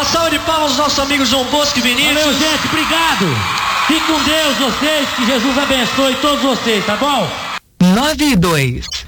Uma salva de palmas aos nossos amigos João Bosco e Vinícius. Valeu, gente, obrigado. Fique com Deus, vocês, que Jesus abençoe todos vocês, tá bom? 9 e 2.